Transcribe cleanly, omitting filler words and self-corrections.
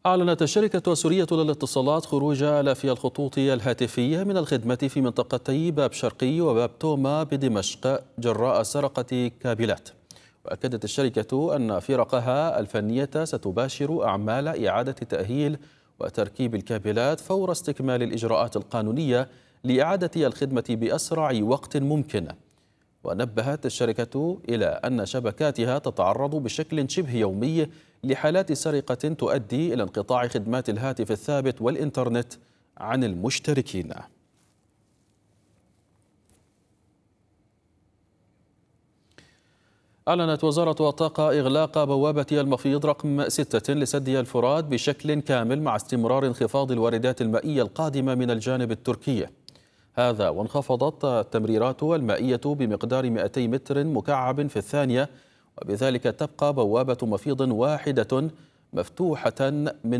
أعلنت الشركة السورية للاتصالات خروج آلاف الخطوط الهاتفية من الخدمة في منطقتي باب شرقي وباب توما بدمشق جراء سرقة كابلات. وأكدت الشركة أن فرقها الفنية ستباشر أعمال إعادة تأهيل وتركيب الكابلات فور استكمال الإجراءات القانونية لإعادة الخدمة بأسرع وقت ممكن. ونبهت الشركة إلى أن شبكاتها تتعرض بشكل شبه يومي لحالات سرقة تؤدي إلى انقطاع خدمات الهاتف الثابت والإنترنت عن المشتركين. أعلنت وزارة الطاقة إغلاق بوابة المفيض رقم 6 لسد الفرات بشكل كامل مع استمرار انخفاض الواردات المائية القادمة من الجانب التركي. هذا وانخفضت التمريرات المائية بمقدار 200 متر مكعب في الثانية، وبذلك تبقى بوابة مفيض واحدة مفتوحة من